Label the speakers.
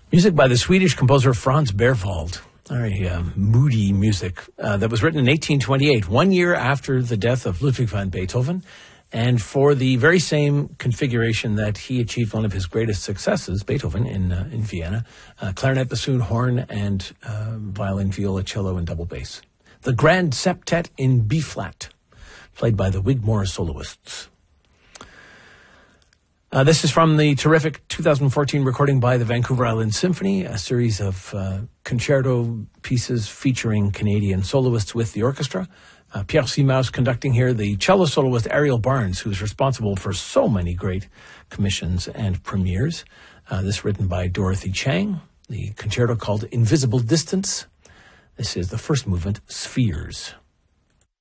Speaker 1: Music by the Swedish composer Franz Berwald. Very moody music that was written in 1828, 1 year after the death of Ludwig van Beethoven, and for the very same configuration that he achieved one of his greatest successes, Beethoven, in Vienna, clarinet, bassoon, horn, and violin, viola, cello, and double bass. The Grand Septet in B-flat, played by the Wigmore soloists. This is from the terrific 2014 recording by the Vancouver Island Symphony, a series of concerto pieces featuring Canadian soloists with the orchestra. Pierre Simaus conducting here, the cello soloist Ariel Barnes, who's responsible for so many great commissions and premieres. This written by Dorothy Chang, the concerto called Invisible Distance. This is the first movement, Spheres.